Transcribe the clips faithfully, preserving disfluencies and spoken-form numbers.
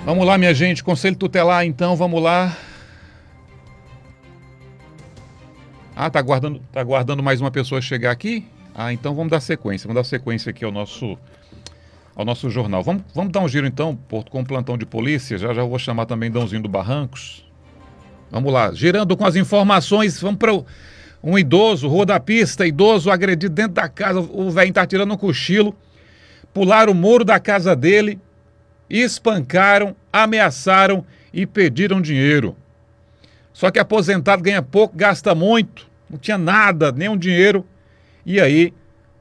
Vamos lá, minha gente, Conselho Tutelar, então, vamos lá. Ah, tá aguardando, tá aguardando mais uma pessoa chegar aqui? Ah, então vamos dar sequência, vamos dar sequência aqui ao nosso, ao nosso jornal. Vamos, vamos dar um giro, então, Porto, com o plantão de polícia, já já vou chamar também Dãozinho do Barrancos. Vamos lá, girando com as informações, vamos para um idoso, Rua da Pista, idoso agredido dentro da casa, o velho tá tirando um cochilo, pularam o muro da casa dele, espancaram, ameaçaram e pediram dinheiro. Só que aposentado ganha pouco, gasta muito, não tinha nada, nenhum dinheiro. E aí,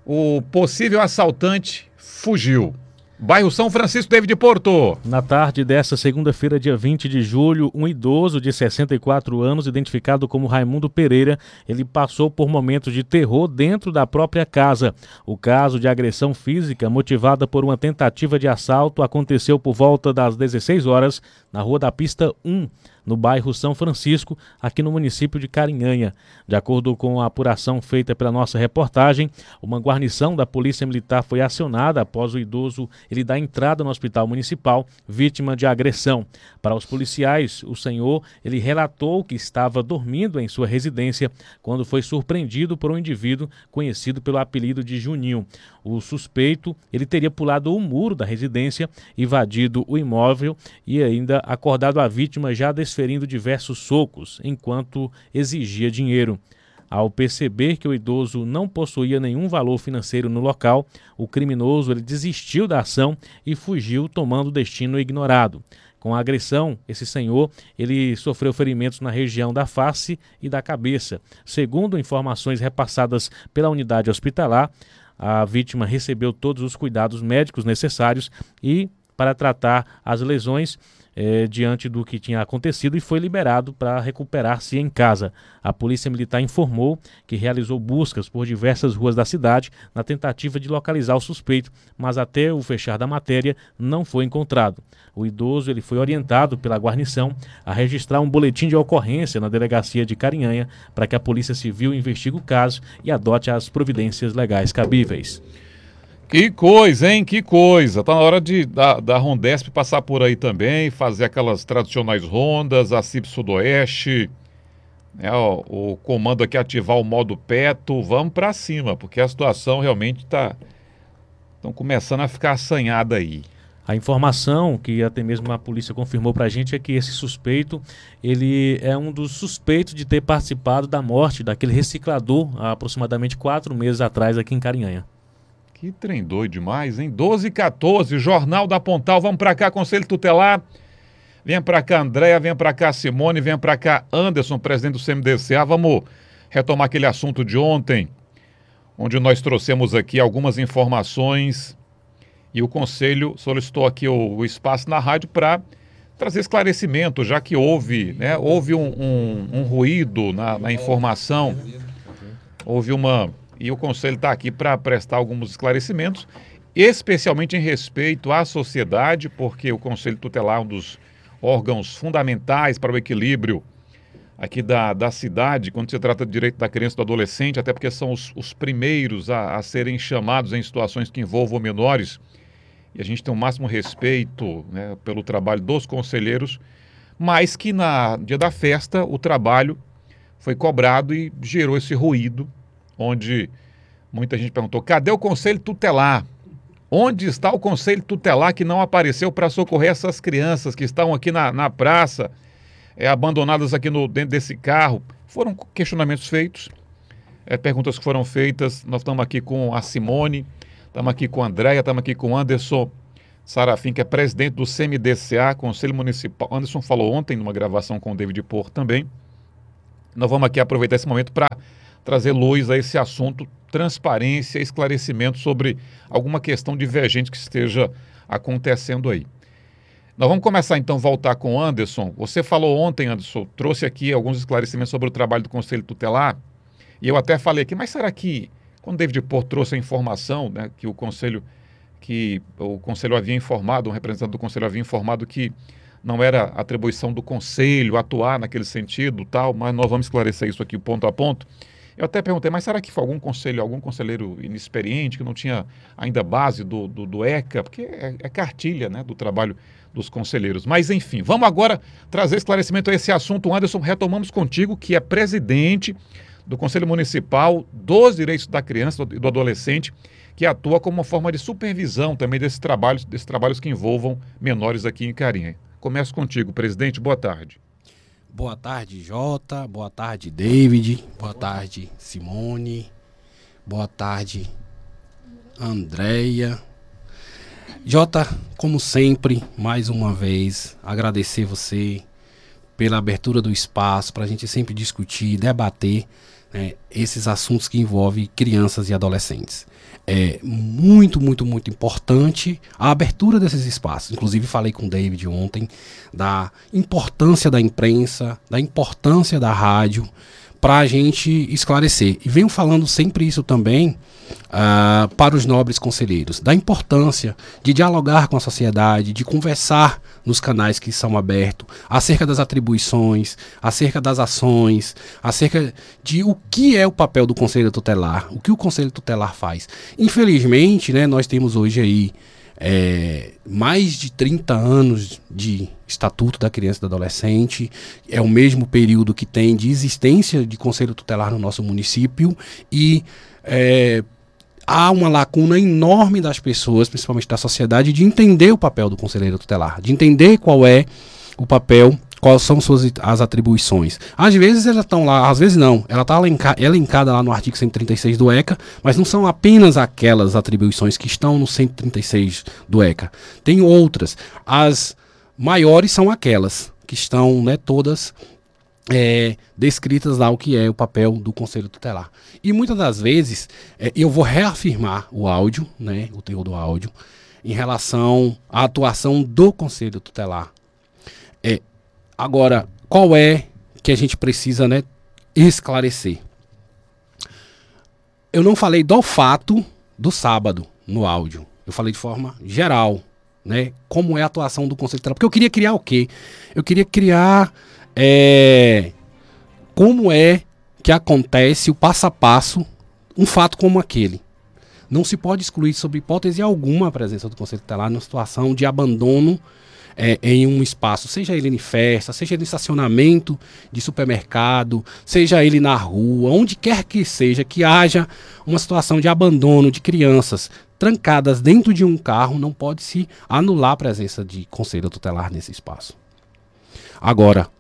o possível assaltante fugiu. Bairro São Francisco, David Porto. Na tarde desta segunda-feira, dia vinte de julho, um idoso de sessenta e quatro anos, identificado como Raimundo Pereira, ele passou por momentos de terror dentro da própria casa. O caso de agressão física motivada por uma tentativa de assalto aconteceu por volta das dezesseis horas na Rua da Pista um, no bairro São Francisco, aqui no município de Carinhanha. De acordo com a apuração feita pela nossa reportagem, uma guarnição da Polícia Militar foi acionada após o idoso ele dar entrada no hospital municipal, vítima de agressão. Para os policiais, o senhor ele relatou que estava dormindo em sua residência quando foi surpreendido por um indivíduo conhecido pelo apelido de Juninho. O suspeito ele teria pulado o muro da residência, invadido o imóvel e ainda acordado a vítima já desferindo diversos socos enquanto exigia dinheiro. Ao perceber que o idoso não possuía nenhum valor financeiro no local, o criminoso ele desistiu da ação e fugiu, tomando o destino ignorado. Com a agressão, esse senhor ele sofreu ferimentos na região da face e da cabeça. Segundo informações repassadas pela unidade hospitalar, a vítima recebeu todos os cuidados médicos necessários e para tratar as lesões eh, diante do que tinha acontecido e foi liberado para recuperar-se em casa. A Polícia Militar informou que realizou buscas por diversas ruas da cidade na tentativa de localizar o suspeito, mas até o fechar da matéria não foi encontrado. O idoso ele foi orientado pela guarnição a registrar um boletim de ocorrência na delegacia de Carinhanha para que a Polícia Civil investigue o caso e adote as providências legais cabíveis. Que coisa, hein? Que coisa. Tá na hora de, da, da Rondesp passar por aí também, fazer aquelas tradicionais rondas, a C I P Sudoeste, né, ó, o comando aqui ativar o modo Peto. Vamos pra cima, porque a situação realmente tá... Estão começando a ficar assanhada aí. A informação que até mesmo a polícia confirmou pra gente é que esse suspeito, ele é um dos suspeitos de ter participado da morte daquele reciclador há aproximadamente quatro meses atrás aqui em Carinhanha. Que trem doido demais, hein? doze e quatorze, Jornal da Pontal. Vamos pra cá, Conselho Tutelar. Venha pra cá, Andréia, venha pra cá, Simone, venha pra cá, Anderson, presidente do C M D C A. Vamos retomar aquele assunto de ontem, onde nós trouxemos aqui algumas informações e o Conselho solicitou aqui o, o espaço na rádio para trazer esclarecimento, já que houve, né, houve um, um, um ruído na, na informação, houve uma... E o Conselho está aqui para prestar alguns esclarecimentos, especialmente em respeito à sociedade, porque o Conselho Tutelar é um dos órgãos fundamentais para o equilíbrio aqui da, da cidade, quando se trata de direito da criança e do adolescente, até porque são os, os primeiros a, a serem chamados em situações que envolvam menores. E a gente tem o máximo respeito, né, pelo trabalho dos conselheiros, mas que na dia da festa o trabalho foi cobrado e gerou esse ruído, onde muita gente perguntou, cadê o Conselho Tutelar? Onde está o Conselho Tutelar que não apareceu para socorrer essas crianças que estão aqui na, na praça, é, abandonadas aqui no, dentro desse carro? Foram questionamentos feitos, é, perguntas que foram feitas. Nós estamos aqui com a Simone, estamos aqui com a Andréia, estamos aqui com o Anderson Sarafim, que é presidente do C M D C A, Conselho Municipal. Anderson falou ontem numa gravação com o David Porto também. Nós vamos aqui aproveitar esse momento para trazer luz a esse assunto, transparência, esclarecimento sobre alguma questão divergente que esteja acontecendo aí. Nós vamos começar então a voltar com o Anderson. Você falou ontem, Anderson, trouxe aqui alguns esclarecimentos sobre o trabalho do Conselho Tutelar, e eu até falei aqui, mas será que, quando o David Porto trouxe a informação, né, que o Conselho, que o Conselho havia informado, um representante do Conselho havia informado que não era atribuição do Conselho atuar naquele sentido, tal, mas nós vamos esclarecer isso aqui ponto a ponto. Eu até perguntei, mas será que foi algum conselho, algum conselheiro inexperiente que não tinha ainda base do, do, do ECA? Porque é, é cartilha, né, do trabalho dos conselheiros. Mas, enfim, vamos agora trazer esclarecimento a esse assunto. Anderson, retomamos contigo, que é presidente do Conselho Municipal dos Direitos da Criança e do Adolescente, que atua como uma forma de supervisão também desses trabalhos, desses trabalhos que envolvam menores aqui em Carinha. Começo contigo, presidente. Boa tarde. Boa tarde, Jota. Boa tarde, David. Boa tarde, Simone. Boa tarde, Andréia. Jota, como sempre, mais uma vez, agradecer você pela abertura do espaço para a gente sempre discutir, debater, né, esses assuntos que envolvem crianças e adolescentes. É muito, muito, muito importante a abertura desses espaços. Inclusive falei com o David ontem da importância da imprensa, da importância da rádio para a gente esclarecer. E venho falando sempre isso também uh, para os nobres conselheiros, da importância de dialogar com a sociedade, de conversar nos canais que são abertos, acerca das atribuições, acerca das ações, acerca de o que é o papel do Conselho Tutelar, o que o Conselho Tutelar faz. Infelizmente, né, nós temos hoje aí é, mais de trinta anos de Estatuto da Criança e do Adolescente, é o mesmo período que tem de existência de Conselho Tutelar no nosso município e é, há uma lacuna enorme das pessoas, principalmente da sociedade, de entender o papel do conselheiro tutelar, de entender qual é o papel, quais são suas, as atribuições. Às vezes elas estão lá, às vezes não, ela está elencada lá no artigo cento e trinta e seis do ECA, mas não são apenas aquelas atribuições que estão no cento e trinta e seis do ECA. Tem outras. As maiores são aquelas que estão, né, todas É, descritas lá o que é o papel do Conselho Tutelar. E muitas das vezes é, eu vou reafirmar o áudio, né, o teor do áudio, em relação à atuação do Conselho Tutelar. É, agora, qual é que a gente precisa, né, esclarecer? Eu não falei do fato do sábado no áudio. Eu falei de forma geral, né, como é a atuação do Conselho Tutelar. Porque eu queria criar o quê? Eu queria criar É, como é que acontece o passo a passo um fato como aquele. Não se pode excluir sob hipótese alguma a presença do Conselho Tutelar numa situação de abandono é, em um espaço, seja ele em festa, seja ele em estacionamento de supermercado, seja ele na rua, onde quer que seja, que haja uma situação de abandono de crianças trancadas dentro de um carro, não pode se anular a presença de Conselho Tutelar nesse espaço. Agora,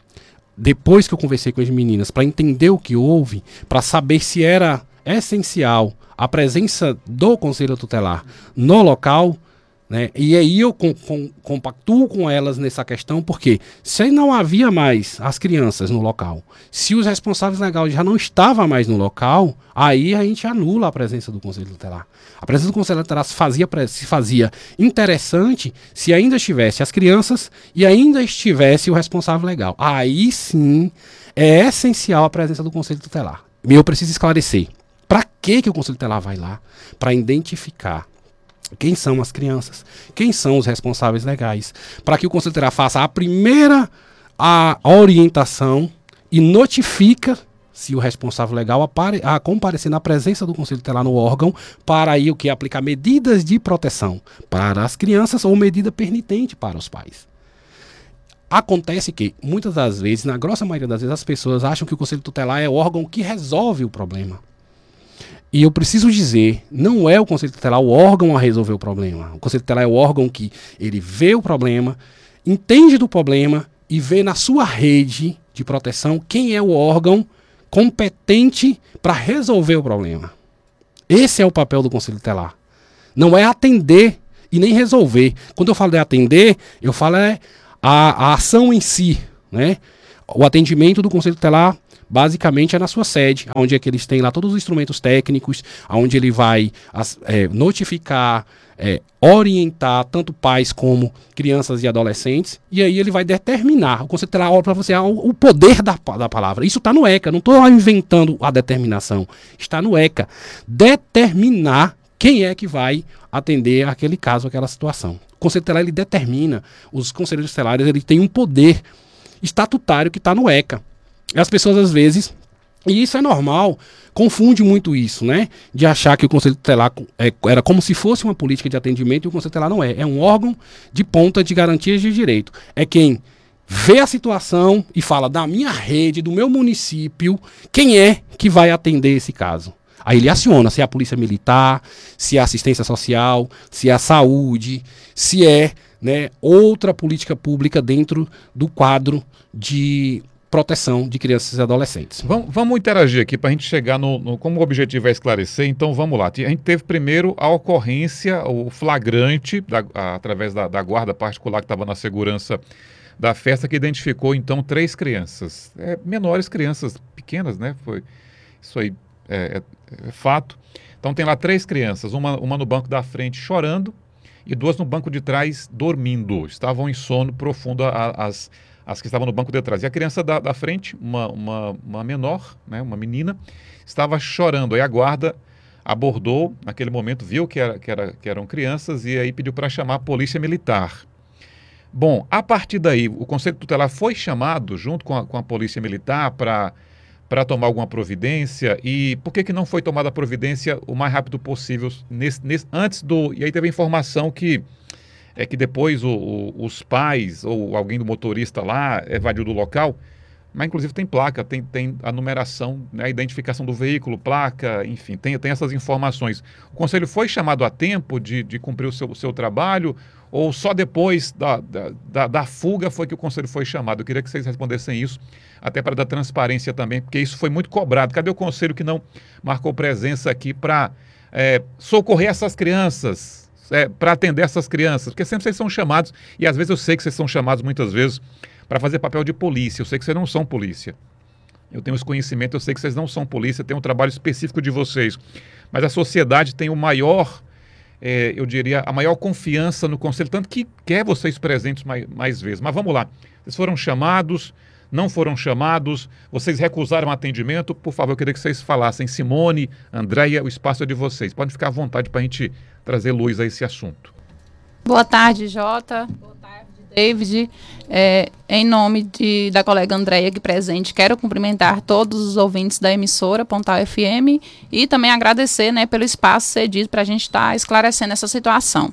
depois que eu conversei com as meninas para entender o que houve, para saber se era essencial a presença do Conselho Tutelar no local, né, e aí eu com, com, compactuo com elas nessa questão, porque se não havia mais as crianças no local, se os responsáveis legais já não estavam mais no local, aí a gente anula a presença do Conselho Tutelar. A presença do Conselho Tutelar se fazia, se fazia interessante se ainda estivesse as crianças e ainda estivesse o responsável legal. Aí sim é essencial a presença do Conselho Tutelar. E eu preciso esclarecer. Para que, que o Conselho Tutelar vai lá? Para identificar quem são as crianças, quem são os responsáveis legais, para que o Conselho Tutelar faça a primeira a orientação e notifica se o responsável legal apare, a comparecer na presença do Conselho Tutelar no órgão para aí o que aplicar medidas de proteção para as crianças ou medida permitente para os pais. Acontece que muitas das vezes, na grossa maioria das vezes, as pessoas acham que o Conselho Tutelar é o órgão que resolve o problema. E eu preciso dizer, não é o Conselho Tutelar o órgão a resolver o problema. O Conselho Tutelar é o órgão que ele vê o problema, entende do problema e vê na sua rede de proteção quem é o órgão competente para resolver o problema. Esse é o papel do Conselho Tutelar. Não é atender e nem resolver. Quando eu falo de atender, eu falo é a, a ação em si, né? O atendimento do Conselho Tutelar basicamente é na sua sede, onde é que eles têm lá todos os instrumentos técnicos, onde ele vai as, é, notificar, é, orientar tanto pais como crianças e adolescentes, e aí ele vai determinar, o Conselho Tutelar olha para você, o, o poder da, da palavra. Isso está no ECA, não estou inventando a determinação, está no ECA. Determinar quem é que vai atender aquele caso, aquela situação. O Conselho Tutelar ele determina, os conselheiros tutelares ele tem um poder estatutário que está no ECA. As pessoas, às vezes, E isso é normal, confunde muito isso, né? De achar que o Conselho Tutelar é, era como se fosse uma política de atendimento e o Conselho Tutelar não é. É um órgão de ponta de garantias de direito. É quem vê a situação e fala da minha rede, do meu município, quem é que vai atender esse caso. Aí ele aciona se é a polícia militar, se é a assistência social, se é a saúde, se é, né, outra política pública dentro do quadro de proteção de crianças e adolescentes. Vamos, vamos interagir aqui para a gente chegar no, no... Como o objetivo é esclarecer, então vamos lá. A gente teve primeiro a ocorrência, o flagrante, da, a, através da, da guarda particular que estava na segurança da festa, que identificou então três crianças. É, menores, crianças pequenas, né? Foi, isso aí é, é, é fato. Então tem lá três crianças, uma, uma no banco da frente chorando e duas no banco de trás dormindo. Estavam em sono profundo a, as as que estavam no banco de trás. E a criança da, da frente, uma, uma, uma menor, né, uma menina, estava chorando. Aí a guarda abordou, naquele momento, viu que, era, que, era, que eram crianças e aí pediu para chamar a polícia militar. Bom, a partir daí, o Conselho Tutelar foi chamado junto com a, com a polícia militar para para tomar alguma providência. E por que, que não foi tomada a providência o mais rápido possível nesse, nesse, antes do... E aí teve a informação que é que depois o, o, os pais ou alguém do motorista lá evadiu do local, mas inclusive tem placa, tem, tem a numeração, né, a identificação do veículo, placa, enfim, tem, tem essas informações. O Conselho foi chamado a tempo de, de cumprir o seu, o seu trabalho ou só depois da, da, da, da fuga foi que o Conselho foi chamado? Eu queria que vocês respondessem isso, até para dar transparência também, porque isso foi muito cobrado. Cadê o Conselho que não marcou presença aqui para é, socorrer essas crianças? É, para atender essas crianças, porque sempre vocês são chamados, e às vezes eu sei que vocês são chamados muitas vezes para fazer papel de polícia, eu sei que vocês não são polícia, eu tenho esse conhecimento, eu sei que vocês não são polícia, tem um trabalho específico de vocês, mas a sociedade tem o maior, é, eu diria, a maior confiança no Conselho, tanto que quer vocês presentes mais, mais vezes, mas vamos lá, vocês foram chamados, não foram chamados, vocês recusaram atendimento, por favor, eu queria que vocês falassem, Simone, Andréia, o espaço é de vocês, podem ficar à vontade para a gente trazer luz a esse assunto. Boa tarde, Jota. Boa tarde, David. É, em nome de, da colega Andréia aqui presente, quero cumprimentar todos os ouvintes da emissora Pontal F M e também agradecer, né, pelo espaço cedido para a gente estar tá esclarecendo essa situação.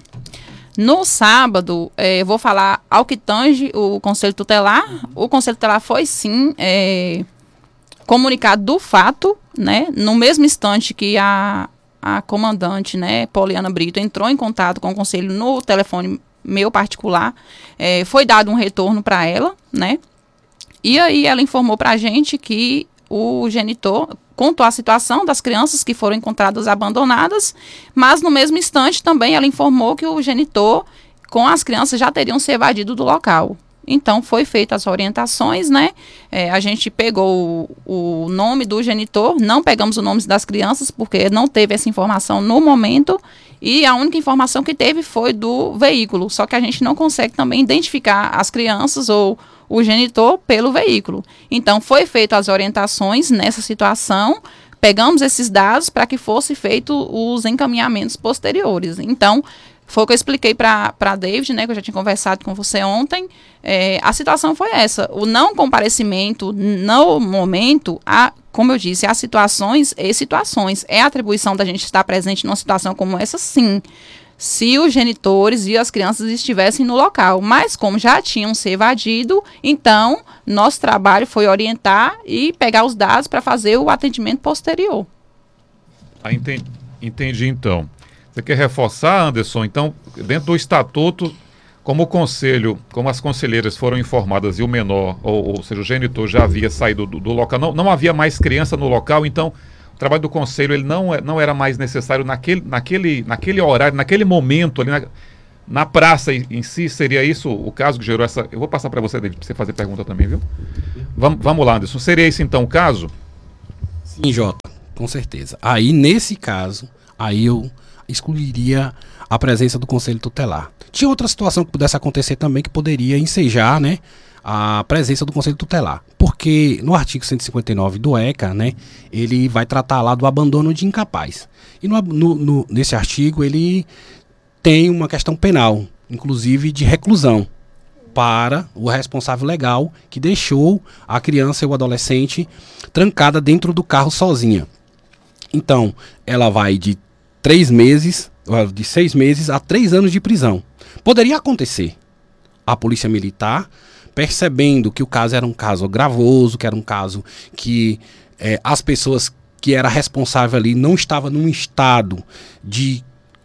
No sábado, é, eu vou falar ao que tange o Conselho Tutelar. O Conselho Tutelar foi, sim, é, comunicado do fato, né, no mesmo instante que a a comandante, né, Poliana Brito, entrou em contato com o Conselho no telefone meu particular, é, foi dado um retorno para ela, né, e aí ela informou para a gente que o genitor contou a situação das crianças que foram encontradas abandonadas, mas no mesmo instante também ela informou que o genitor com as crianças já teriam se evadido do local. Então, foi feitas as orientações, né? É, a gente pegou o, o nome do genitor, não pegamos os nomes das crianças, porque não teve essa informação no momento, e a única informação que teve foi do veículo, só que a gente não consegue também identificar as crianças ou o genitor pelo veículo. Então, foi feito as orientações nessa situação, pegamos esses dados para que fossem feitos os encaminhamentos posteriores. Então, foi o que eu expliquei para a David, né, que eu já tinha conversado com você ontem. É, a situação foi essa. O não comparecimento no momento, a, como eu disse, há situações e situações. É atribuição da gente estar presente numa situação como essa, sim. Se os genitores e as crianças estivessem no local. Mas como já tinham se evadido, então nosso trabalho foi orientar e pegar os dados para fazer o atendimento posterior. Ah, entendi, entendi então. Você quer reforçar, Anderson? Então, dentro do estatuto, como o conselho, como as conselheiras foram informadas e o menor, ou, ou seja, o genitor já havia saído do, do local, não, não havia mais criança no local, então o trabalho do conselho ele não, não era mais necessário naquele, naquele, naquele horário, naquele momento, ali na, na praça em, em si, seria isso o caso que gerou essa... Eu vou passar para você, David, para você fazer pergunta também, viu? Vamos, vamos lá, Anderson. Seria esse então o caso? Sim, Jota, com certeza. Aí, nesse caso, aí eu excluiria a presença do Conselho Tutelar. Tinha outra situação que pudesse acontecer também que poderia ensejar, né, a presença do Conselho Tutelar. Porque no artigo cento e cinquenta e nove do E C A, né, ele vai tratar lá do abandono de incapaz. E no, no, no, nesse artigo ele tem uma questão penal, inclusive de reclusão. para o responsável legal que deixou a criança ou o adolescente trancada dentro do carro sozinha. Então, ela vai de três meses, de seis meses a três anos de prisão. Poderia acontecer a polícia militar, percebendo que o caso era um caso gravoso, que era um caso que é, as pessoas que eram responsáveis ali não estavam num estado de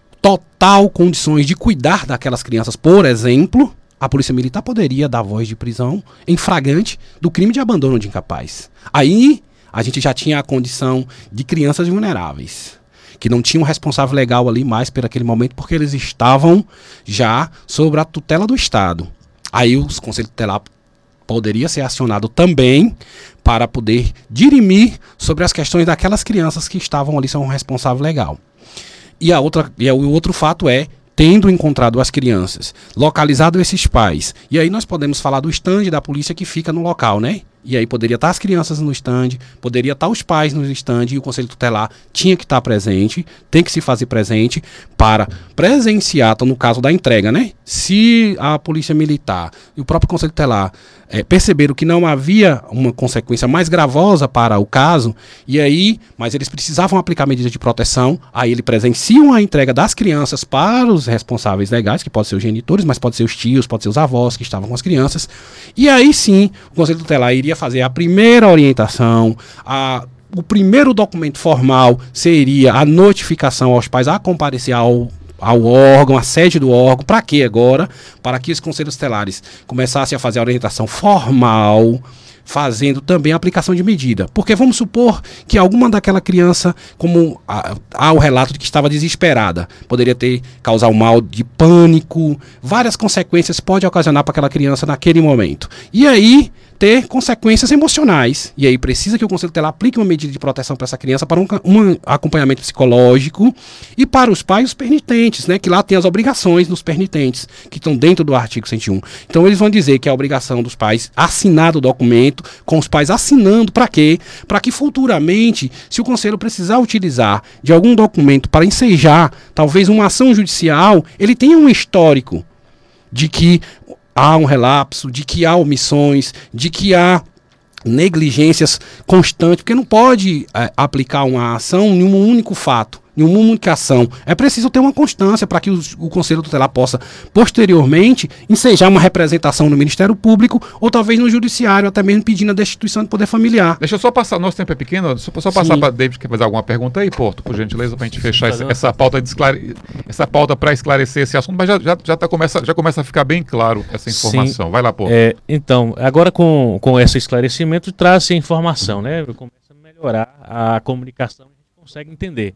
total condições de cuidar daquelas crianças, por exemplo, a polícia militar poderia dar voz de prisão em flagrante do crime de abandono de incapaz. Aí a gente já tinha a condição de crianças vulneráveis, que não tinham responsável legal ali mais por aquele momento, porque eles estavam já sob a tutela do Estado. Aí os conselhos tutelares poderia ser acionado também para poder dirimir sobre as questões daquelas crianças que estavam ali sem um responsável legal. E, a outra, e o outro fato é, tendo encontrado as crianças, localizado esses pais, e aí nós podemos falar do estande da polícia que fica no local, né? E aí poderia estar as crianças no estande, poderia estar os pais no estande, e o Conselho Tutelar tinha que estar presente, tem que se fazer presente para presenciar, então, no caso da entrega, né? Se a Polícia Militar e o próprio Conselho Tutelar é, perceberam que não havia uma consequência mais gravosa para o caso, e aí, mas eles precisavam aplicar medidas de proteção, aí eles presenciam a entrega das crianças para os responsáveis legais, que pode ser os genitores, mas pode ser os tios, pode ser os avós que estavam com as crianças, e aí sim, o Conselho Tutelar iria fazer a primeira orientação, a, o primeiro documento formal seria a notificação aos pais a comparecer ao, ao órgão, à sede do órgão. Para quê agora? Para que os conselhos tutelares começassem a fazer a orientação formal, fazendo também a aplicação de medida. Porque vamos supor que alguma daquela criança, como há, há o relato de que estava desesperada, poderia ter causado um mal de pânico, várias consequências pode ocasionar para aquela criança naquele momento. E aí ter consequências emocionais. E aí precisa que o Conselho Tutelar aplique uma medida de proteção para essa criança, para um, um acompanhamento psicológico, e para os pais, os penitentes, né, que lá tem as obrigações dos penitentes, que estão dentro do artigo cento e um. Então eles vão dizer que é a obrigação dos pais assinar o documento, com os pais assinando, para quê? Para que futuramente, se o Conselho precisar utilizar de algum documento para ensejar, talvez uma ação judicial, ele tenha um histórico de que há um relapso, de que há omissões, de que há negligências constantes, porque não pode é, aplicar uma ação em um único fato, em uma única ação. É preciso ter uma constância para que os, o Conselho Tutelar possa, posteriormente, ensejar uma representação no Ministério Público ou talvez no Judiciário, até mesmo pedindo a destituição de poder familiar. Deixa eu só passar, nosso tempo é pequeno, só, só passar para David, quer fazer alguma pergunta aí, Porto, por gentileza, para a gente fechar essa, essa pauta de esclare... essa pauta para esclarecer esse assunto, mas já, já, já, tá, começa, já começa a ficar bem claro essa informação. Sim. Vai lá, Porto. É, então, agora com, com esse esclarecimento, traz-se a informação, né? Começa a melhorar a comunicação, a gente consegue entender.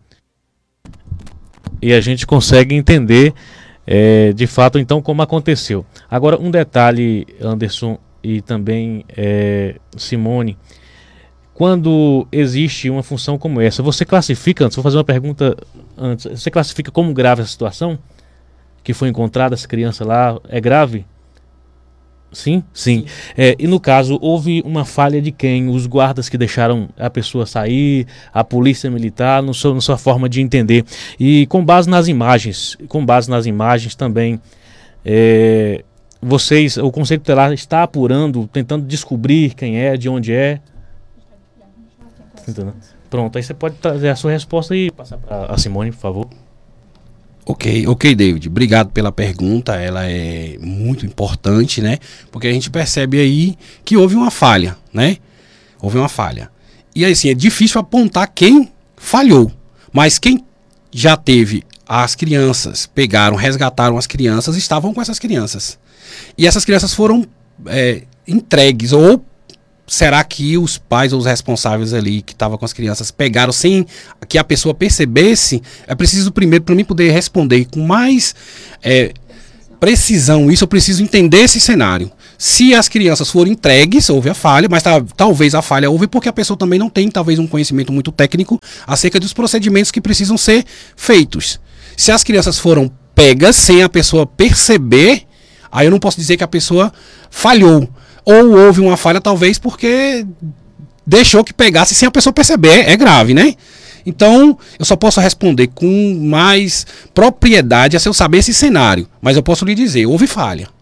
E a gente consegue entender, é, de fato, então, como aconteceu. Agora, um detalhe, Anderson e também é, Simone, quando existe uma função como essa, você classifica, antes, vou fazer uma pergunta antes, você classifica como grave essa situação? Que foi encontrada essa criança lá, é grave? Sim? Sim. Sim. É, e no caso, houve uma falha de quem? Os guardas que deixaram a pessoa sair, a polícia militar, no seu, na sua forma de entender. E com base nas imagens, com base nas imagens também, é, vocês, o Conselho Tutelar está apurando, tentando descobrir quem é, de onde é? Entendeu? Pronto, aí você pode trazer a sua resposta e passar para a Simone, por favor. Ok, ok, David. Obrigado pela pergunta. Ela é muito importante, né? Porque a gente percebe aí que houve uma falha, né? Houve uma falha. E aí, assim, é difícil apontar quem falhou. Mas quem já teve as crianças, pegaram, resgataram as crianças, estavam com essas crianças. E essas crianças foram é, entregues ou será que os pais ou os responsáveis ali que estavam com as crianças pegaram sem que a pessoa percebesse? É preciso primeiro, para mim poder responder com mais é, precisão isso, eu preciso entender esse cenário. Se as crianças foram entregues, houve a falha, mas tá, talvez a falha houve porque a pessoa também não tem talvez um conhecimento muito técnico acerca dos procedimentos que precisam ser feitos. Se as crianças foram pegas sem a pessoa perceber, aí eu não posso dizer que a pessoa falhou. Ou houve uma falha, talvez, porque deixou que pegasse sem a pessoa perceber. É grave, né? Então, eu só posso responder com mais propriedade se eu saber esse cenário. Mas eu posso lhe dizer, houve falha.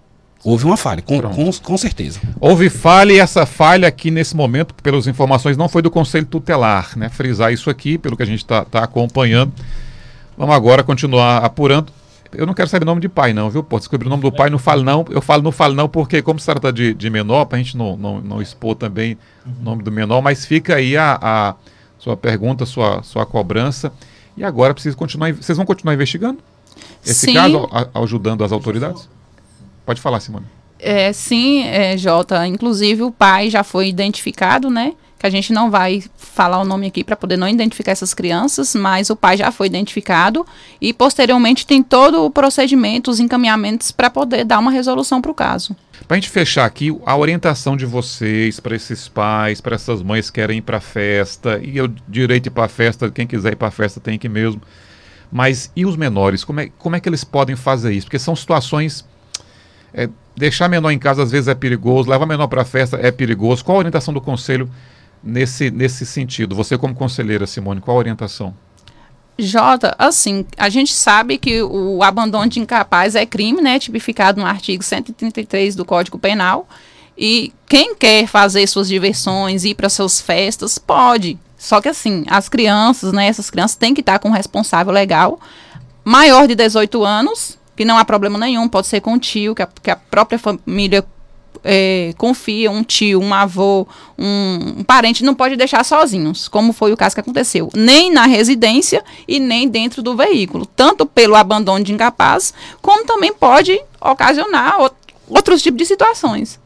Houve uma falha, com, com, com certeza. Houve falha e essa falha aqui nesse momento, pelas informações, não foi do Conselho Tutelar, né? Frisar isso aqui, pelo que a gente está tá acompanhando. Vamos agora continuar apurando. Eu não quero saber o nome de pai não, viu? Pô, descobrir o nome do pai, não falo não. Eu falo não falo não porque como se trata de, de menor, para a gente não, não, não expor também o nome do menor, mas fica aí a, a sua pergunta, sua, sua cobrança. E agora precisa continuar, vocês vão continuar investigando esse Sim. caso, a, ajudando as autoridades? Pode falar, Simone. É, sim, é, Jota. Inclusive o pai já foi identificado, né? Que a gente não vai falar o nome aqui para poder não identificar essas crianças, mas o pai já foi identificado e posteriormente tem todo o procedimento, os encaminhamentos para poder dar uma resolução para o caso. Para a gente fechar aqui, a orientação de vocês para esses pais, para essas mães que querem ir para a festa, e o direito de ir para a festa, quem quiser ir para a festa tem que ir mesmo. Mas e os menores? Como é, como é que eles podem fazer isso? Porque são situações... É, deixar menor em casa às vezes é perigoso, levar menor para a festa é perigoso. Qual a orientação do conselho nesse, nesse sentido? Você como conselheira, Simone, qual a orientação? Jota, assim, a gente sabe que o abandono de incapaz é crime, né, tipificado no artigo cento e trinta e três do Código Penal, e quem quer fazer suas diversões, ir para suas festas, pode. Só que assim, as crianças, né, essas crianças têm que estar com um responsável legal, maior de dezoito anos, que não há problema nenhum, pode ser com um tio, que a, que a própria família é, confia, um tio, um avô, um, um parente, não pode deixar sozinhos, como foi o caso que aconteceu, nem na residência e nem dentro do veículo, tanto pelo abandono de incapaz, como também pode ocasionar o, outros tipos de situações.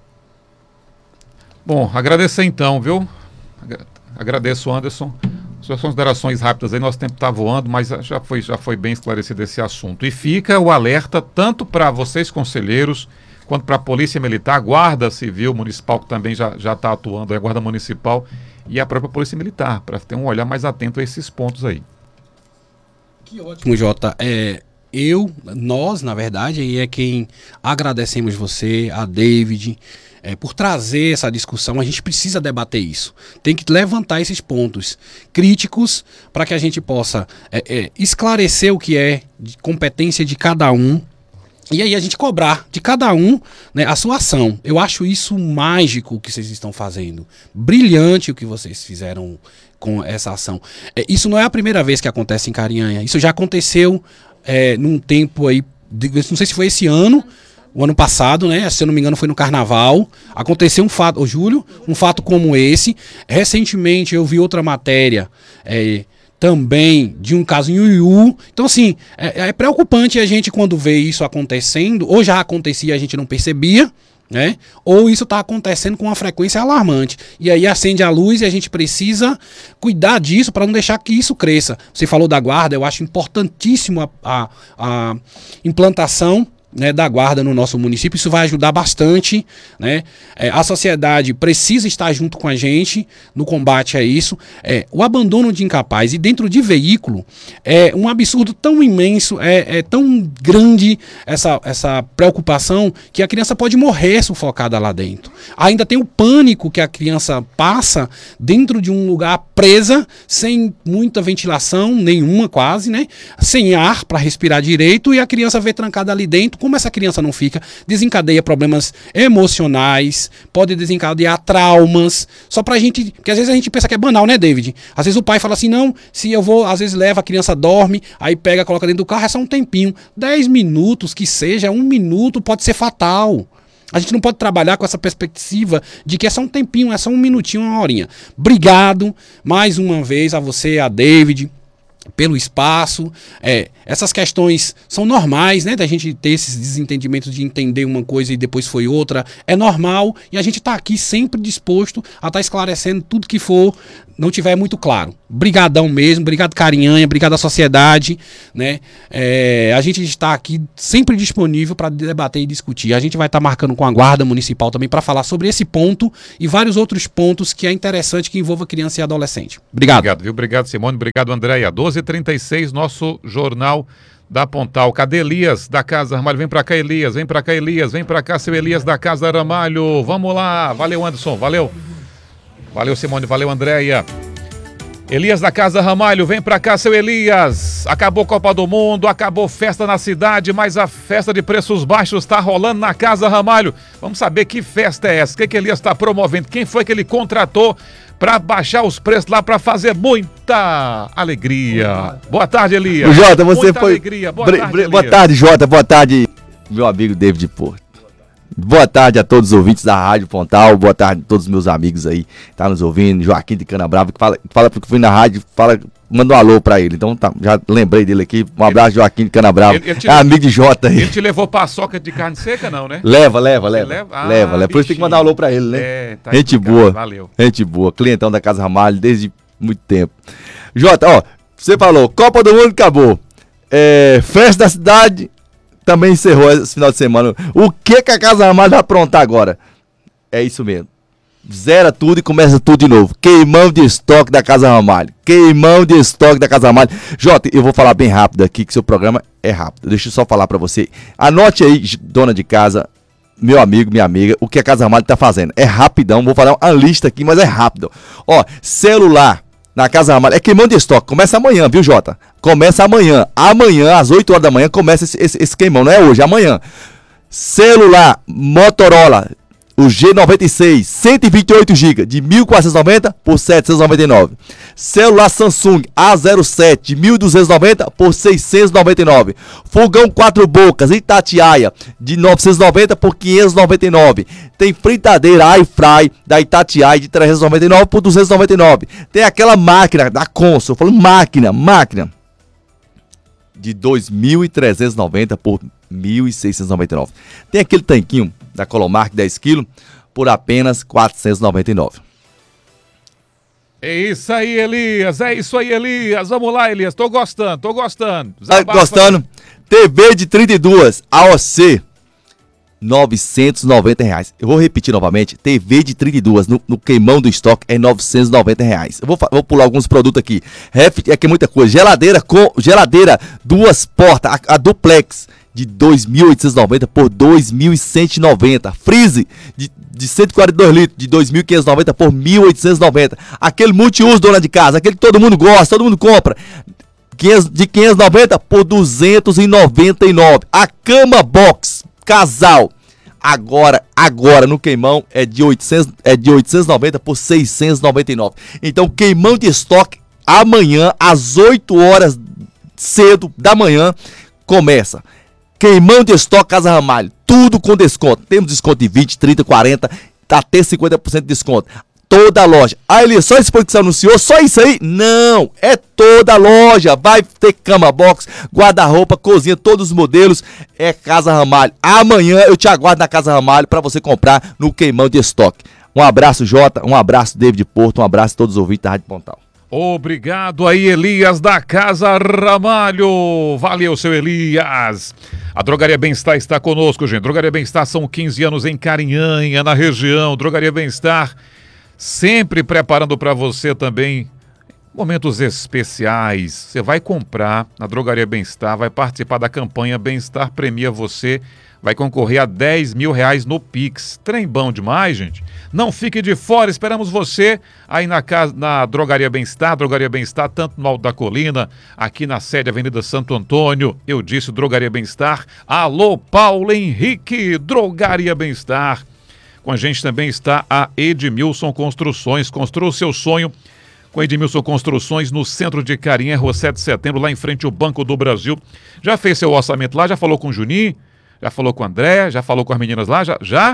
Bom, agradecer então, viu? Agradeço, Anderson. Suas considerações rápidas aí, nosso tempo está voando, mas já foi, já foi bem esclarecido esse assunto. E fica o alerta tanto para vocês, conselheiros, quanto para a Polícia Militar, a Guarda Civil Municipal, que também já está atuando, a Guarda Municipal, e a própria Polícia Militar, para ter um olhar mais atento a esses pontos aí. Que ótimo, Jota. É, eu, nós, na verdade, é quem agradecemos você, a David, É, por trazer essa discussão. A gente precisa debater isso. Tem que levantar esses pontos críticos para que a gente possa é, é, esclarecer o que é de competência de cada um. E aí a gente cobrar de cada um, né, a sua ação. Eu acho isso mágico o que vocês estão fazendo. Brilhante o que vocês fizeram com essa ação. É, isso não é a primeira vez que acontece em Carinhanha. Isso já aconteceu é, num tempo aí, não sei se foi esse ano, o ano passado, né? Se eu não me engano, foi no Carnaval. Aconteceu um fato, ô Júlio, um fato como esse. Recentemente eu vi outra matéria é, também de um caso em Uiú. Então, assim, é, é preocupante a gente quando vê isso acontecendo, ou já acontecia e a gente não percebia, né? Ou isso está acontecendo com uma frequência alarmante. E aí acende a luz e a gente precisa cuidar disso para não deixar que isso cresça. Você falou da guarda, eu acho importantíssimo a, a, a implantação, né, da guarda no nosso município. Isso vai ajudar bastante, né? É, a sociedade precisa estar junto com a gente no combate a isso. É, o abandono de incapaz e dentro de veículo é um absurdo tão imenso, é, é tão grande essa, essa preocupação que a criança pode morrer sufocada lá dentro. Ainda tem o pânico que a criança passa dentro de um lugar presa, sem muita ventilação, nenhuma quase, né? Sem ar para respirar direito, e a criança vê trancada ali dentro. Como essa criança não fica, desencadeia problemas emocionais, pode desencadear traumas, só pra gente, porque às vezes a gente pensa que é banal, né, David? Às vezes o pai fala assim, não, se eu vou, às vezes leva, a criança dorme, aí pega, coloca dentro do carro, é só um tempinho, dez minutos, que seja, um minuto pode ser fatal. A gente não pode trabalhar com essa perspectiva de que é só um tempinho, é só um minutinho, uma horinha. Obrigado mais uma vez a você, a David, pelo espaço. É, essas questões são normais, né, da gente ter esses desentendimentos de entender uma coisa e depois foi outra, é normal, e a gente está aqui sempre disposto a estar tá esclarecendo tudo que for, não tiver muito claro. Brigadão mesmo, obrigado Carinhanha, obrigado à sociedade, né, é, a gente está aqui sempre disponível para debater e discutir. A gente vai estar tá marcando com a Guarda Municipal também para falar sobre esse ponto e vários outros pontos que é interessante que envolva criança e adolescente. Obrigado. Obrigado, viu? Obrigado, Simone. Obrigado, Andréia. doze e trinta e seis, nosso Jornal da Pontal. Cadê Elias da Casa Ramalho? Vem pra cá, Elias. Vem pra cá, Elias. Vem pra cá, seu Elias da Casa Ramalho. Vamos lá. Valeu, Anderson. Valeu. Valeu, Simone. Valeu, Andréia. Elias da Casa Ramalho, vem pra cá, seu Elias. Acabou a Copa do Mundo, acabou festa na cidade, mas a festa de preços baixos tá rolando na Casa Ramalho. Vamos saber que festa é essa, o que, que Elias está promovendo, quem foi que ele contratou para baixar os preços lá, para fazer muita alegria. Boa tarde, Elias. Jota, você muita foi... alegria. Boa Bre... tarde, Bre... Elias. Boa tarde, Jota. Boa tarde, meu amigo David Porto. Boa tarde a todos os ouvintes da Rádio Pontal. Boa tarde a todos os meus amigos aí que tá nos ouvindo. Joaquim de Canabrava, que fala, que fala porque fui na rádio, fala, manda um alô pra ele. Então tá, já lembrei dele aqui. Um abraço, Joaquim de Canabrava. Ele, ele é amigo de Jota aí. Ele te levou paçoca de carne seca, não, né? Leva, leva, leva. leva? Ah, leva, leva. Por isso tem que mandar um alô pra ele, né? É, tá Gente explicado. boa. Valeu. Gente boa. Clientão da Casa Ramalho desde muito tempo. Jota, ó, você falou, Copa do Mundo acabou. É, festa da cidade também encerrou esse final de semana. O que que a Casa Ramalho vai aprontar agora? É isso mesmo. Zera tudo e começa tudo de novo. Queimão de estoque da Casa Ramalho. Queimão de estoque da Casa Ramalho. Jota, eu vou falar bem rápido aqui, que seu programa é rápido. Deixa eu só falar pra você. Anote aí, dona de casa, meu amigo, minha amiga, o que a Casa Ramalho tá fazendo. É rapidão, vou falar uma lista aqui, mas é rápido. Ó, celular na Casa Ramalho. É queimão de estoque. Começa amanhã, viu, Jota? Começa amanhã. Amanhã, às oito horas da manhã, começa esse, esse, esse queimão. Não é hoje, é amanhã. Celular Motorola, o G noventa e seis, cento e vinte e oito gigas, de mil quatrocentos e noventa por setecentos e noventa e nove. Celular Samsung A zero sete, de mil duzentos e noventa por seiscentos e noventa e nove. Fogão quatro bocas Itatiaia, de novecentos e noventa por quinhentos e noventa e nove. Tem fritadeira Air Fry da Itatiaia, de trezentos e noventa e nove por duzentos e noventa e nove. Tem aquela máquina da Consul, falando máquina, máquina, de dois mil trezentos e noventa por mil seiscentos e noventa e nove. Tem aquele tanquinho da Colomark dez quilos por apenas quatrocentos e noventa e nove. É isso aí, Elias. É isso aí, Elias. Vamos lá, Elias. Tô gostando, tô gostando. Tá Desabafa. gostando? T V de trinta e dois, A O C, novecentos e noventa reais. Eu vou repetir novamente. T V de trinta e dois no, no queimão do estoque é novecentos e noventa reais. Eu vou, vou pular alguns produtos aqui. Ref, é que é muita coisa. Geladeira com geladeira duas portas, a, a duplex, de dois mil oitocentos e noventa por dois mil cento e noventa. Freeze de, de cento e quarenta e dois litros, de dois mil quinhentos e noventa por mil oitocentos e noventa. Aquele multiuso, dona de casa, aquele que todo mundo gosta, todo mundo compra, de quinhentos e noventa por duzentos e noventa e nove. A cama box casal, agora, agora no queimão é de oitocentos, é de oitocentos e noventa por seiscentos e noventa e nove. Então, queimão de estoque amanhã às oito horas cedo da manhã começa. Queimão de estoque Casa Ramalho, tudo com desconto. Temos desconto de vinte, trinta, quarenta, até cinquenta por cento de desconto. Toda a loja. Ah, Elias, só esse que você anunciou? Só isso aí? Não, é toda a loja. Vai ter cama box, guarda-roupa, cozinha, todos os modelos. É Casa Ramalho. Amanhã eu te aguardo na Casa Ramalho para você comprar no queimão de estoque. Um abraço, Jota. Um abraço, David Porto. Um abraço a todos os ouvintes da Rádio Pontal. Obrigado aí, Elias da Casa Ramalho. Valeu, seu Elias. A Drogaria Bem-Estar está conosco, gente. Drogaria Bem-Estar são quinze anos em Carinhanha, na região. Drogaria Bem-Estar sempre preparando para você também momentos especiais. Você vai comprar na Drogaria Bem-Estar, vai participar da campanha Bem-Estar Premia Você, vai concorrer a dez mil reais no Pix. Trem bom demais, gente. Não fique de fora, esperamos você aí na, casa, na Drogaria Bem-Estar, Drogaria Bem-Estar, tanto no Alto da Colina, aqui na sede Avenida Santo Antônio. Eu disse Drogaria Bem-Estar. Alô, Paulo Henrique, Drogaria Bem-Estar. Com a gente também está a Edmilson Construções. Construa o seu sonho com Edmilson Construções no centro de Carinha, Rua sete de setembro, lá em frente ao Banco do Brasil. Já fez seu orçamento lá? Já falou com o Juninho? Já falou com o André? Já falou com as meninas lá? Já? Já?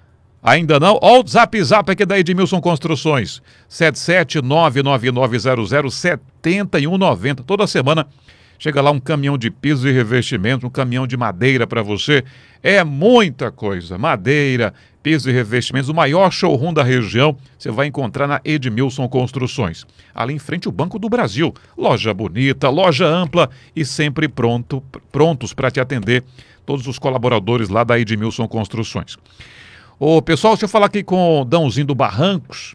Ainda não? Ó o zap zap aqui da Edmilson Construções. sete sete nove nove nove zero zero sete um nove zero. Toda semana chega lá um caminhão de pisos e revestimentos, um caminhão de madeira para você. É muita coisa. Madeira, pisos e revestimentos. O maior showroom da região você vai encontrar na Edmilson Construções. Ali em frente ao Banco do Brasil. Loja bonita, loja ampla e sempre pronto, prontos para te atender. Todos os colaboradores lá da Edmilson Construções. Ô, pessoal, deixa eu falar aqui com o Dãozinho do Barrancos.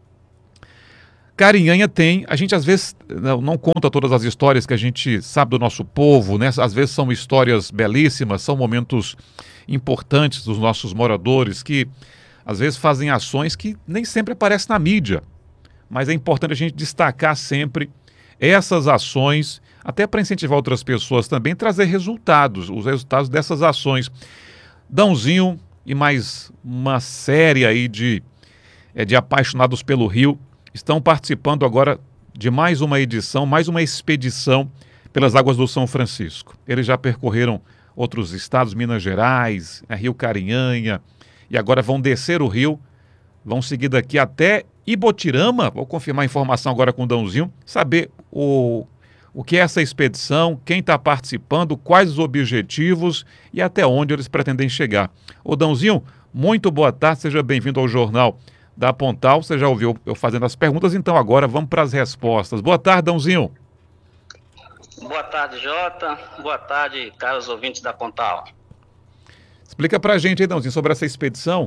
Carinhanha tem, a gente às vezes não, não conta todas as histórias que a gente sabe do nosso povo, né? Às vezes são histórias belíssimas, são momentos importantes dos nossos moradores que às vezes fazem ações que nem sempre aparecem na mídia. mas é importante a gente destacar sempre essas ações, até para incentivar outras pessoas também, trazer resultados, os resultados dessas ações. Dãozinho e mais uma série aí de, é, de apaixonados pelo Rio estão participando agora de mais uma edição, mais uma expedição pelas águas do São Francisco. Eles já percorreram outros estados, Minas Gerais, Rio Carinhanha, e agora vão descer o rio, vão seguir daqui até Ibotirama, vou confirmar a informação agora com o Dãozinho, saber o, o que é essa expedição, quem está participando, quais os objetivos e até onde eles pretendem chegar. Ô Dãozinho, muito boa tarde, seja bem-vindo ao Jornal da Pontal. Você já ouviu eu fazendo as perguntas, então agora vamos para as respostas. Boa tarde, Dãozinho. Boa tarde, Jota. Boa tarde, caros ouvintes da Pontal. Explica pra gente aí, Dãozinho, sobre essa expedição.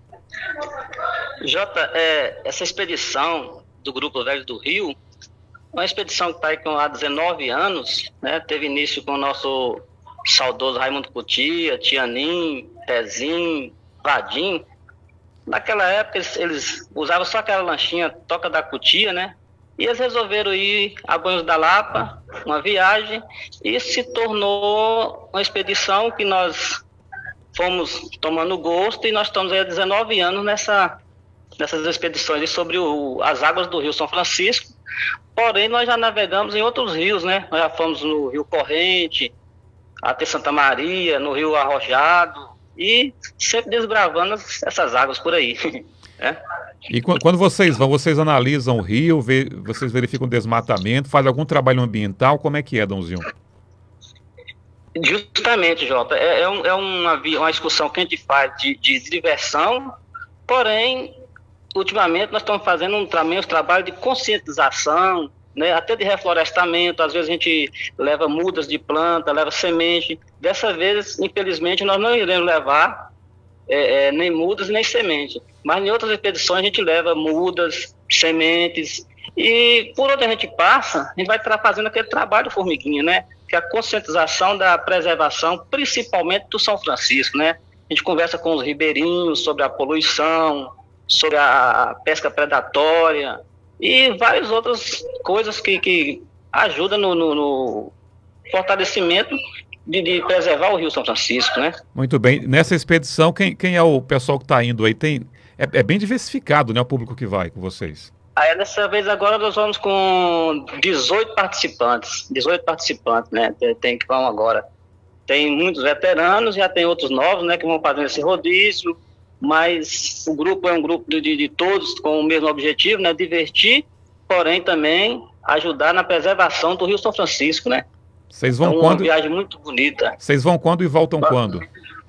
Jota, é, essa expedição do Grupo Velho do Rio, uma expedição que está aí com há dezenove anos, né? Teve início com o nosso saudoso Raimundo Cutia, Tianim, Pezinho, Vadim. Naquela época eles, eles usavam só aquela lanchinha Toca da Cutia, né? E eles resolveram ir a Banhos da Lapa, uma viagem, e se tornou uma expedição que nós fomos tomando gosto, e nós estamos aí há dezenove anos nessa, nessas expedições sobre o, as águas do Rio São Francisco. Porém, nós já navegamos em outros rios, né? Nós já fomos no Rio Corrente, até Santa Maria, no Rio Arrojado, e sempre desbravando essas águas por aí. É. E quando vocês vão, vocês analisam o rio, vê, vocês verificam o desmatamento, fazem algum trabalho ambiental, como é que é, Dãozinho? Justamente, Jota, é, é, um, é uma, uma discussão que a gente faz de, de diversão, porém, ultimamente nós estamos fazendo um, também um trabalho de conscientização, né, até de reflorestamento. Às vezes a gente leva mudas de planta, leva semente. Dessa vez, infelizmente, nós não iremos levar É, é, nem mudas, nem semente. Mas em outras expedições a gente leva mudas, sementes, e por onde a gente passa, a gente vai estar fazendo aquele trabalho formiguinha, né? Que é a conscientização da preservação, principalmente do São Francisco, né? A gente conversa com os ribeirinhos sobre a poluição, sobre a pesca predatória e várias outras coisas que, que ajudam no, no, no fortalecimento De, de preservar o Rio São Francisco, né? Muito bem. Nessa expedição, quem, quem é o pessoal que está indo aí? Tem, é, é bem diversificado, né? O público que vai com vocês. Aí, dessa vez agora nós vamos com dezoito participantes. dezoito participantes, né? Tem, tem que vão agora. Tem muitos veteranos, já tem outros novos, né? Que vão fazendo esse rodízio. Mas o grupo é um grupo de, de, de todos com o mesmo objetivo, né? Divertir, porém também ajudar na preservação do Rio São Francisco, né? Vocês vão é uma quando? viagem muito bonita. Vocês vão quando e voltam quando?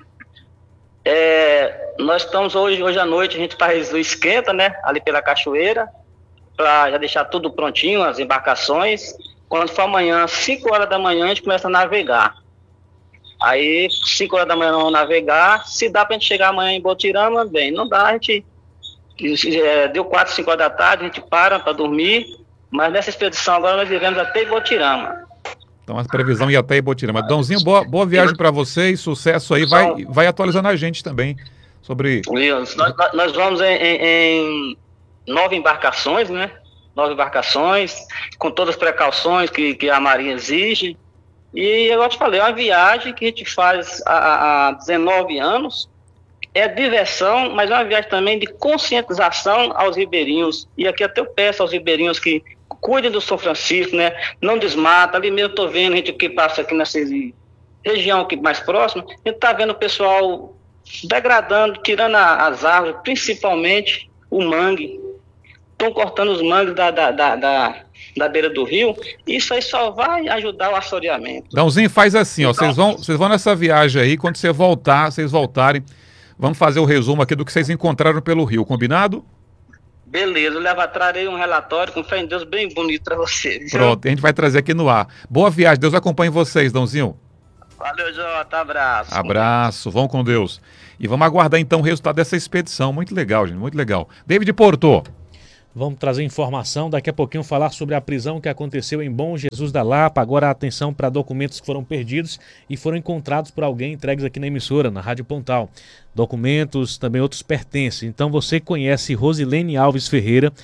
É, nós estamos hoje, hoje à noite, a gente faz o esquenta, né? Ali pela cachoeira, para já deixar tudo prontinho, as embarcações. Quando for amanhã, cinco horas da manhã, a gente começa a navegar. Aí, cinco horas da manhã nós vamos navegar. Se dá para a gente chegar amanhã em Botirama, bem, não dá, a gente... É, deu quatro, cinco horas da tarde, a gente para para dormir. Mas nessa expedição agora nós iremos até Botirama. Então a previsão ia até Ibotirama. Dãozinho, boa, boa viagem para vocês, sucesso aí, vai, vai atualizando a gente também sobre... Nós, nós vamos em, em, em nove embarcações, né? Nove embarcações, com todas as precauções que, que a Marinha exige. E eu te falei, é uma viagem que a gente faz há, há dezenove anos, é diversão, mas é uma viagem também de conscientização aos ribeirinhos. E aqui até eu peço aos ribeirinhos que cuidem do São Francisco, né? Não desmata. Ali mesmo estou vendo, a gente que passa aqui nessa região aqui mais próxima, a gente está vendo o pessoal degradando, tirando a, as árvores, principalmente o mangue. Estão cortando os mangues da, da, da, da, da beira do rio. Isso aí só vai ajudar o assoreamento. Dãozinho, faz assim, ó, vocês vão, vocês vão nessa viagem aí, quando você voltar, vocês voltarem, vamos fazer o resumo aqui do que vocês encontraram pelo rio, combinado? Beleza, eu levo trarei um relatório com fé em Deus bem bonito para você. Viu? Pronto, a gente vai trazer aqui no ar. Boa viagem, Deus acompanhe vocês, Dãozinho. Valeu, Jota, abraço. Abraço, vão com Deus. E vamos aguardar então o resultado dessa expedição. Muito legal, gente, muito legal. David Porto. Vamos trazer informação, daqui a pouquinho falar sobre a prisão que aconteceu em Bom Jesus da Lapa. Agora atenção para documentos que foram perdidos e foram encontrados por alguém entregues aqui na emissora, na Rádio Pontal. Documentos, também outros pertences. Então você conhece Rosilene Alves Ferreira,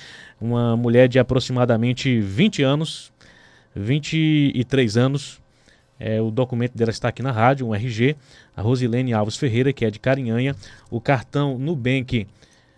uma mulher de aproximadamente vinte anos, vinte e três anos. É, o documento dela está aqui na rádio, um R G, a Rosilene Alves Ferreira, que é de Carinhanha. O cartão Nubank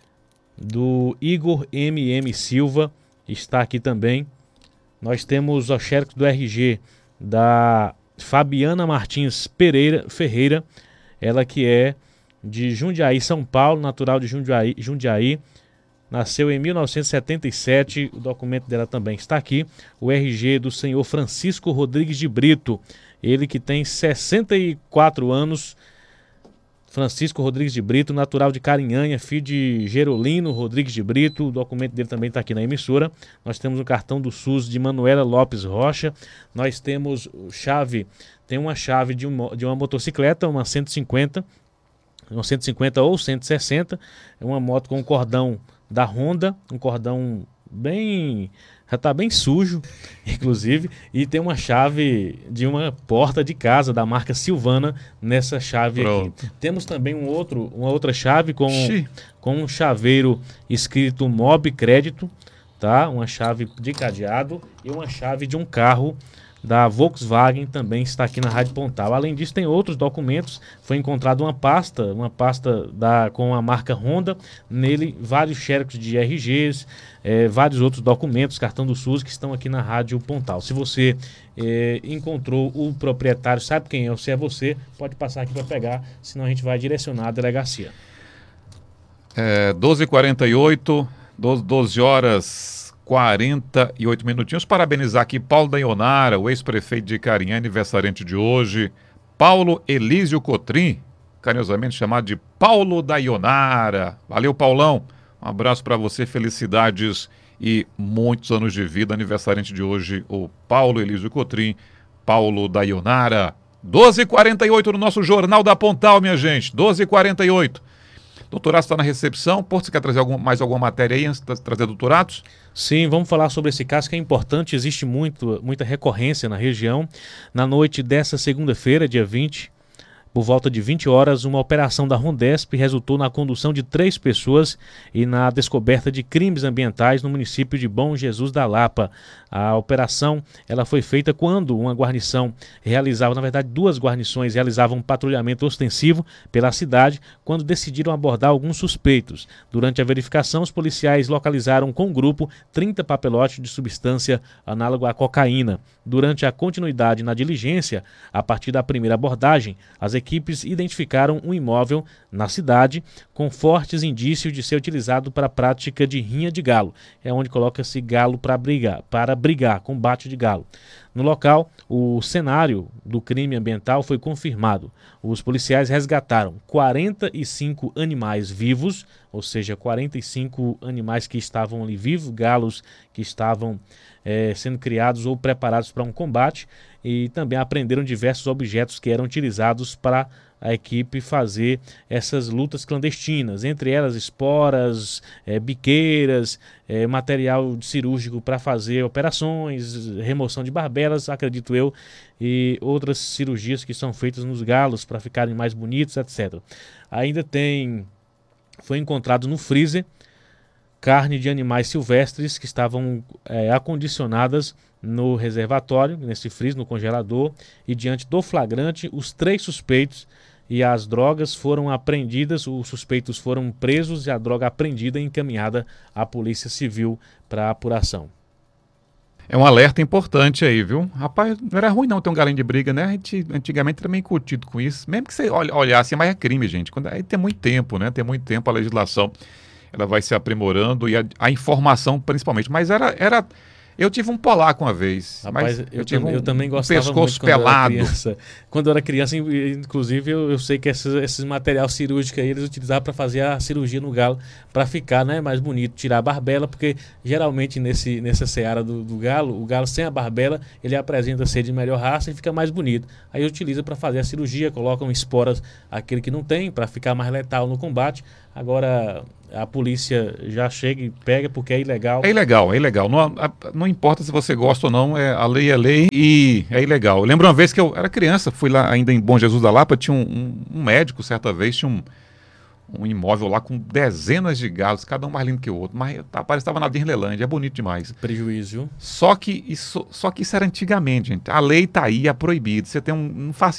do Igor M M Silva está aqui também. Nós temos o xerox do R G da Fabiana Martins Pereira Ferreira, ela que é de Jundiaí, São Paulo, natural de Jundiaí, Jundiaí. Nasceu em mil novecentos e setenta e sete, o documento dela também está aqui. O R G do senhor Francisco Rodrigues de Brito, ele que tem sessenta e quatro anos, Francisco Rodrigues de Brito, natural de Carinhanha, filho de Gerolino Rodrigues de Brito, o documento dele também está aqui na emissora. Nós temos o cartão do SUS de Manuela Lopes Rocha, nós temos chave, tem uma chave de, um, de uma motocicleta, uma cento e cinquenta, uma cento e cinquenta ou cento e sessenta, é uma moto com um cordão da Honda, um cordão bem, já está bem sujo, inclusive, e tem uma chave de uma porta de casa da marca Silvana nessa chave Pronto. aqui. Temos também um outro, uma outra chave com, com um chaveiro escrito Mob Crédito, tá? Uma chave de cadeado e uma chave de um carro da Volkswagen também está aqui na Rádio Pontal. Além disso, tem outros documentos. Foi encontrada uma pasta, uma pasta da, com a marca Honda, nele vários xerox de R Gs, é, vários outros documentos, cartão do SUS, que estão aqui na Rádio Pontal. Se você é, encontrou o proprietário, sabe quem é, ou se é você, pode passar aqui para pegar, senão a gente vai direcionar a delegacia. É, doze e quarenta e oito, doze horas quarenta e oito minutinhos. Parabenizar aqui Paulo da Ionara, o ex-prefeito de Carinhanha, aniversariante de hoje. Paulo Elísio Cotrim, carinhosamente chamado de Paulo da Ionara. Valeu, Paulão. Um abraço para você, felicidades e muitos anos de vida. Aniversariante de hoje, o Paulo Elísio Cotrim, Paulo da Ionara. doze e quarenta e oito no nosso Jornal da Pontal, minha gente. doze e quarenta e oito. Doutorato está na recepção. Porto, você quer trazer algum, mais alguma matéria aí antes de trazer doutoratos? Sim, vamos falar sobre esse caso que é importante. Existe muito, muita recorrência na região. Na noite dessa segunda-feira, dia vinte, por volta de vinte horas, uma operação da Rondesp resultou na condução de três pessoas e na descoberta de crimes ambientais no município de Bom Jesus da Lapa. A operação ela foi feita quando uma guarnição realizava, na verdade duas guarnições realizavam um patrulhamento ostensivo pela cidade, quando decidiram abordar alguns suspeitos. Durante a verificação, os policiais localizaram com o grupo trinta papelotes de substância análoga à cocaína. Durante a continuidade na diligência, a partir da primeira abordagem, as equipes identificaram um imóvel na cidade com fortes indícios de ser utilizado para a prática de rinha de galo. É onde coloca-se galo para brigar, para brigar, combate de galo. No local, o cenário do crime ambiental foi confirmado. Os policiais resgataram quarenta e cinco animais vivos, ou seja, quarenta e cinco animais que estavam ali vivos, galos que estavam é, sendo criados ou preparados para um combate, e também apreenderam diversos objetos que eram utilizados para a equipe fazer essas lutas clandestinas, entre elas esporas, é, biqueiras, é, material cirúrgico para fazer operações, remoção de barbelas, acredito eu, e outras cirurgias que são feitas nos galos para ficarem mais bonitos, etcétera. Ainda tem, foi encontrado no freezer carne de animais silvestres que estavam é, acondicionadas no reservatório, nesse freezer, no congelador, e diante do flagrante, os três suspeitos e as drogas foram apreendidas, os suspeitos foram presos e a droga apreendida e encaminhada à Polícia Civil para apuração. É um alerta importante aí, viu? Rapaz, não era ruim não ter um galinho de briga, né? A gente antigamente era meio curtido com isso, mesmo que você olhasse, mas é crime, gente. Quando, aí tem muito tempo, né? Tem muito tempo a legislação, ela vai se aprimorando e a, a informação principalmente. Mas era, era... Eu tive um polaco uma vez. Rapaz, mas eu, eu tive também, um, eu também um gostava pescoço muito quando pelado. Eu era criança. Quando eu era criança, inclusive, eu, eu sei que esses, esses material cirúrgico aí, eles utilizavam para fazer a cirurgia no galo, para ficar, né, mais bonito, tirar a barbela, porque geralmente nesse, nessa seara do, do galo, o galo sem a barbela, ele apresenta ser de melhor raça e fica mais bonito. Aí utiliza para fazer a cirurgia, colocam esporas aquele que não tem, para ficar mais letal no combate. Agora a polícia já chega e pega porque é ilegal. É ilegal, é ilegal. Não, a, não importa se você gosta ou não, é, a lei é lei e é ilegal. Eu lembro uma vez que eu era criança, fui lá ainda em Bom Jesus da Lapa, tinha um, um, um médico, certa vez, tinha um, um imóvel lá com dezenas de galos, cada um mais lindo que o outro, mas tá, parece que estava na Disneylandia, é bonito demais. Prejuízo. Só que isso, só que isso era antigamente, gente. A lei tá aí, é proibido. Você tem um, não faça